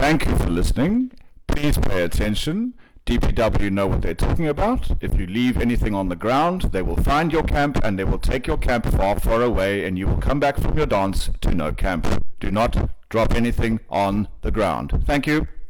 Thank you for listening. Please pay attention. DPW know what they're talking about. If you leave anything on the ground, they will find your camp and they will take your camp far, far away, and you will come back from your dance to no camp. Do not drop anything on the ground. Thank you.